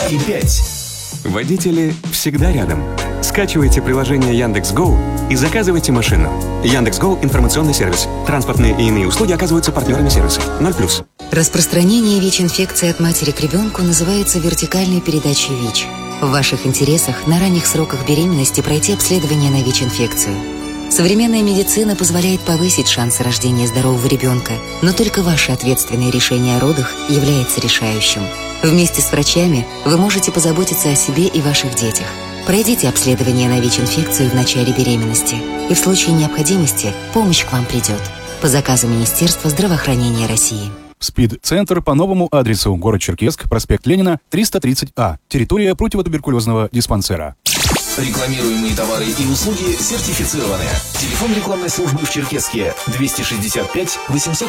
2,5. Водители всегда рядом. Скачивайте приложение Яндекс.Гоу и заказывайте машину. Яндекс.Гоу – информационный сервис. Транспортные и иные услуги оказываются партнерами сервиса. 0+. Распространение ВИЧ-инфекции от матери к ребенку называется вертикальной передачей ВИЧ. В ваших интересах на ранних сроках беременности пройти обследование на ВИЧ-инфекцию. Современная медицина позволяет повысить шансы рождения здорового ребенка, но только ваше ответственное решение о родах является решающим. Вместе с врачами вы можете позаботиться о себе и ваших детях. Пройдите обследование на ВИЧ-инфекцию в начале беременности, и в случае необходимости помощь к вам придет. По заказу Министерства здравоохранения России. СПИД-центр по новому адресу: город Черкесск, проспект Ленина, 330А. Территория противотуберкулезного диспансера. Рекламируемые товары и услуги сертифицированы. Телефон рекламной службы в Черкесске 265 800